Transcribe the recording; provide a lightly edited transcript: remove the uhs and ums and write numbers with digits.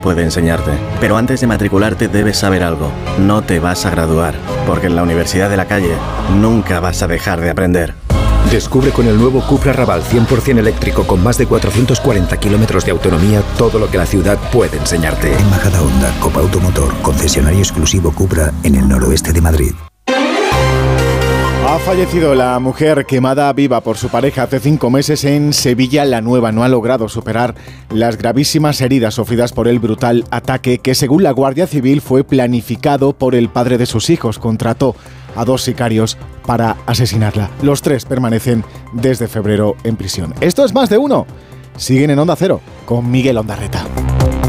puede enseñarte. Pero antes de matricularte debes saber algo. No te vas a graduar, porque en la Universidad de la Calle nunca vas a dejar de aprender. Descubre con el nuevo Cupra Raval 100% eléctrico con más de 440 kilómetros de autonomía todo lo que la ciudad puede enseñarte. En Majadahonda, Copa Automotor, concesionario exclusivo Cupra en el noroeste de Madrid. Ha fallecido la mujer quemada viva por su pareja hace 5 meses en Sevilla. La Nueva no ha logrado superar las gravísimas heridas sufridas por el brutal ataque que, según la Guardia Civil, fue planificado por el padre de sus hijos. Contrató a 2 sicarios para asesinarla. Los 3 permanecen desde febrero en prisión. Esto es Más de Uno. Siguen en Onda Cero con Miguel Ondarreta.